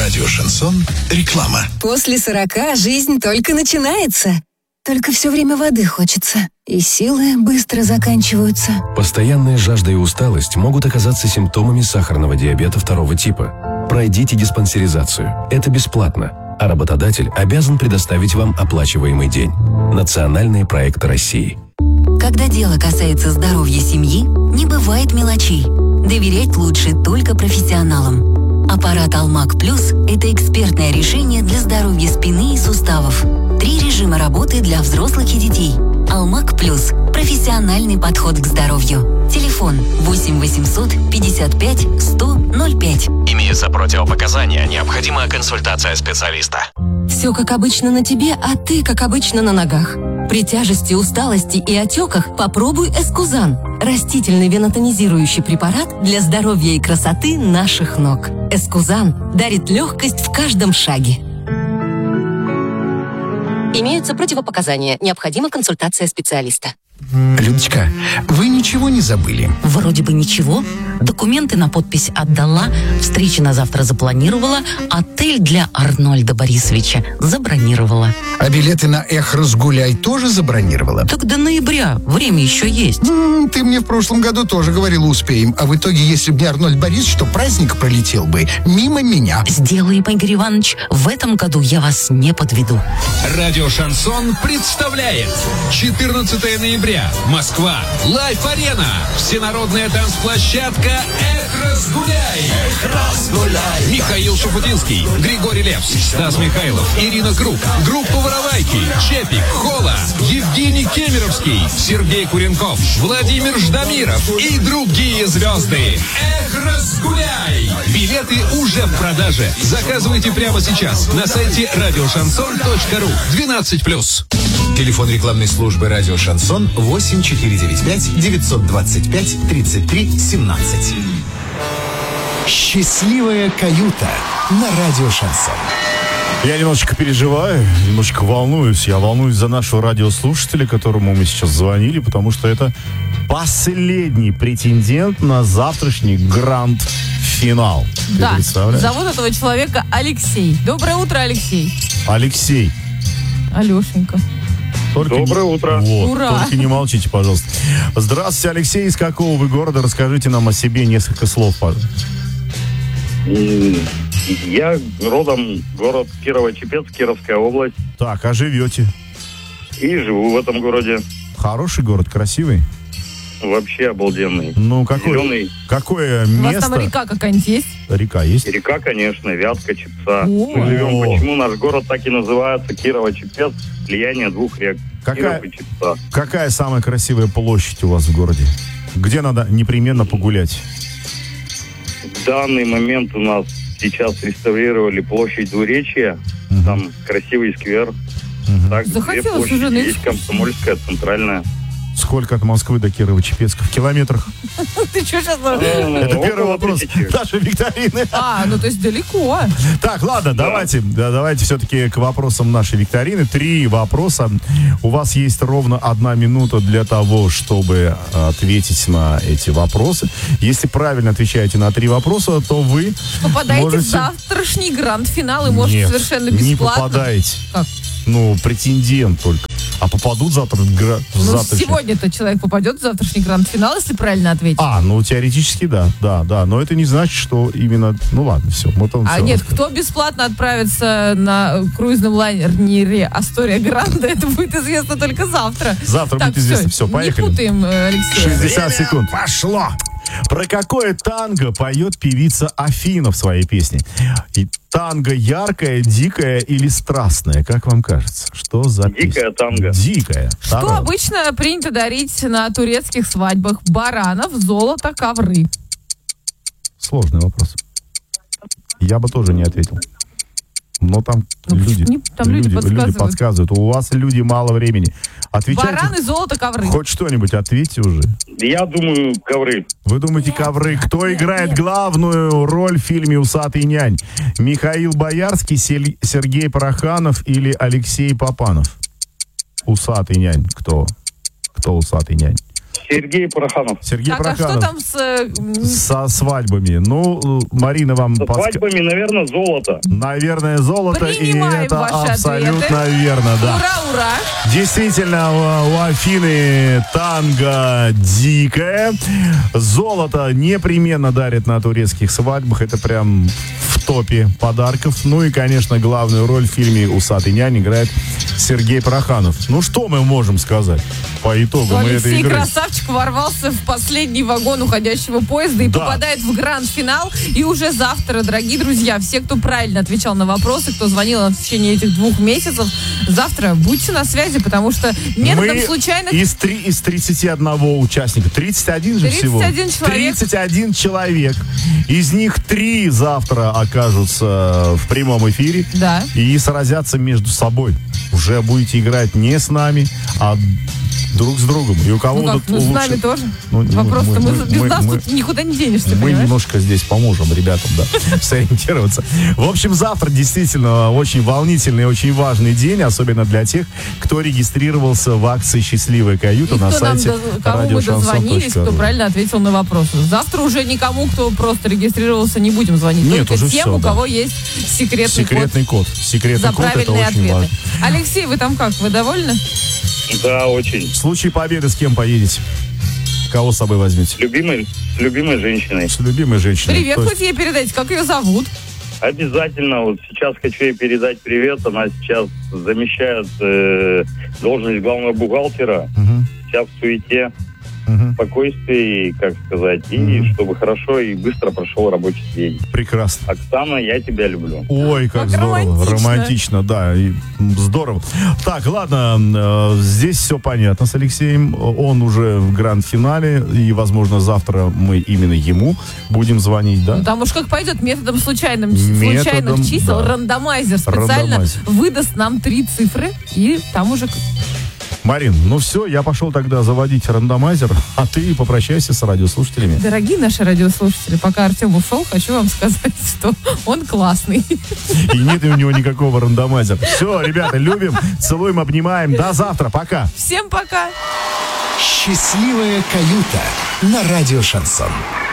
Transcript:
Радио «Шансон». Реклама. После 40 жизнь только начинается. Только все время воды хочется. И силы быстро заканчиваются. Постоянная жажда и усталость могут оказаться симптомами сахарного диабета 2 типа. Пройдите диспансеризацию. Это бесплатно. А работодатель обязан предоставить вам оплачиваемый день. Национальные проекты России. Когда дело касается здоровья семьи, не бывает мелочей. Доверять лучше только профессионалам. Аппарат «Алмак Плюс» – это экспертное решение для здоровья спины и суставов. 3 режима работы для взрослых и детей. «Алмак Плюс» – профессиональный подход к здоровью. Телефон 8 800 55 100 05. Имеются противопоказания, необходима консультация специалиста. Все как обычно на тебе, а ты как обычно на ногах. При тяжести, усталости и отеках попробуй Эскузан. Растительный венотонизирующий препарат для здоровья и красоты наших ног. Эскузан дарит легкость в каждом шаге. Имеются противопоказания. Необходима консультация специалиста. Людочка, вы ничего не забыли? Вроде бы ничего. Документы на подпись отдала, встречи на завтра запланировала, отель для Арнольда Борисовича забронировала. А билеты на «Эх, разгуляй» тоже забронировала? Так до ноября, время еще есть. Ты мне в прошлом году тоже говорила, успеем. А в итоге, если бы не Арнольд Борисович, то праздник пролетел бы мимо меня. Сделаем, Игорь Иванович, в этом году я вас не подведу. Радио «Шансон» представляет 14 ноября. Москва. Лайф-арена. Всенародная танцплощадка «Эх, разгуляй». Эх, разгуляй. Михаил Шуфутинский, Григорий Лепс, Стас Михайлов, Ирина Круг, группа «Воровайки», Чепик, Хола, Евгений Кемеровский, Сергей Куренков, Владимир Ждамиров и другие звезды. Эх, разгуляй. Билеты уже в продаже. Заказывайте прямо сейчас на сайте радиошансон.ру. 12+. Телефон рекламной службы «Радио Шансон» 8495-925-33-17. Счастливая каюта на Радио «Шансон». Я немножечко переживаю, немножечко волнуюсь. Я волнуюсь за нашего радиослушателя, которому мы сейчас звонили, потому что это последний претендент на завтрашний гранд-финал. Да, зовут этого человека Алексей. Доброе утро, Алексей. Алексей. Алешенька. Доброе утро. Вот, ура. Только не молчите, пожалуйста. Здравствуйте, Алексей. Из какого вы города? Расскажите нам о себе несколько слов, пожалуйста. Я родом город Кирово-Чепецк, Кировская область. Так, а живете? И живу в этом городе. Хороший город, красивый? Вообще обалденный. Ну, Зеленый. Какое место? У вас место? там река какая-нибудь есть? Река есть? Река, конечно, Вятка, Чепца. Мы живем, почему наш город так и называется Кирово-Чепецк, слияние двух рек. Киров и Чепца. Какая самая красивая площадь у вас в городе? Где надо непременно погулять? В данный момент у нас сейчас реставрировали площадь Двуречья. Там красивый сквер. Так, захотелось две уже площади. Есть Комсомольская, Центральная. Сколько от Москвы до Кирово-Чепецка? В километрах? Ты что сейчас? Это первый вопрос нашей викторины. Ну то есть далеко. Так, ладно, давайте все-таки к вопросам нашей викторины. 3 вопроса. У вас есть ровно 1 минута для того, чтобы ответить на эти вопросы. Если правильно отвечаете на 3 вопроса, то вы попадаете в завтрашний гранд-финал и можете совершенно бесплатно. Не попадаете. Как? Претендент только. А попадут завтра в сегодня-то человек попадет в завтрашний гранд-финал, если правильно ответит. Теоретически да. Но это не значит, что именно... Ну ладно, все. Нет, кто бесплатно отправится на круизном лайнере Астория Гранде, это будет известно только завтра. Завтра будет известно. Все, поехали. Не путаем, Алексей. 60 секунд. Пошло! Про какое танго поет певица Афина в своей песне? И танго яркое, дикое или страстное? Как вам кажется? Что за песня? Дикая танго. Дикая. Что обычно принято дарить на турецких свадьбах? Баранов, золото, ковры. Сложный вопрос. Я бы тоже не ответил. Но там люди подсказывают. У вас люди мало времени. Отвечайте. Бараны, золото, ковры. Хоть что-нибудь ответьте уже. Я думаю, ковры. Вы думаете, ковры? Кто играет главную роль в фильме «Усатый нянь»? Михаил Боярский, Сергей Пороханов или Алексей Папанов? Усатый нянь. Кто усатый нянь? Сергей Пороханов. Сергей Так, а Пороханов. что там с... Со свадьбами. Ну, Марина вам Со свадьбами, наверное, золото. Наверное, золото. Принимаем и это ваши абсолютно ответы. верно, да. Ура, ура! Действительно, у Афины танго дикое. Золото непременно дарят на турецких свадьбах. Это прям в топе подарков. Ну и, конечно, главную роль в фильме «Усатый нянь» играет Сергей Пороханов. Ну, что мы можем сказать по итогам этой Алексей игры? Красавчик ворвался в последний вагон уходящего поезда и попадает в гранд-финал. И уже завтра, дорогие друзья, все, кто правильно отвечал на вопросы, кто звонил нам в течение этих 2 месяцев, завтра будьте на связи, потому что методом случайных... из 31 участника, 31 же всего. 31 человек. 31 человек. Из них 3 завтра окажутся в прямом эфире. Да. И сразятся между собой. Уже будете играть не с нами, а друг с другом. И у кого тут с лучше... нами тоже. Ну, Вопрос-то без нас мы- тут никуда не денешься, Мы понимаешь? немножко здесь поможем ребятам, да, сориентироваться. В общем, завтра действительно очень волнительный, очень важный день, особенно для тех, кто регистрировался в акции «Счастливая каюта» И на кто нам сайте кому мы дозвонились, кто radioshanson.ru. правильно ответил на вопросы. Завтра уже никому, кто просто регистрировался, не будем звонить. Нет, только уже тем, все, у да. кого есть секретный код Секретный за код, это правильные очень ответы. важно. Алексей, вы там как? Вы довольны? Да, очень. В случае победы с кем поедете? Кого с собой возьмете? С любимой женщиной. С любимой женщиной. Привет, То есть- хоть ей передайте, как ее зовут? Обязательно. Вот сейчас хочу ей передать привет. Она сейчас замещает должность главного бухгалтера. Сейчас в суете, спокойствии, как сказать, и чтобы хорошо и быстро прошел рабочий день. Прекрасно. Оксана, я тебя люблю. Ой, как здорово. Романтично, да. И здорово. Так, ладно, здесь все понятно с Алексеем. Он уже в гранд-финале, и, возможно, завтра мы именно ему будем звонить, да? Ну, там уж как пойдет, методом случайных Методом, чисел, да. рандомайзер специально Рандомайзер. выдаст нам 3 цифры, и там уже... Марин, ну все, я пошел тогда заводить рандомайзер, а ты попрощайся с радиослушателями. Дорогие наши радиослушатели, пока Артем ушел, хочу вам сказать, что он классный. И нет у него никакого рандомайзера. Все, ребята, любим, целуем, обнимаем. До завтра, пока. Всем пока. Счастливая каюта на радио «Шансон».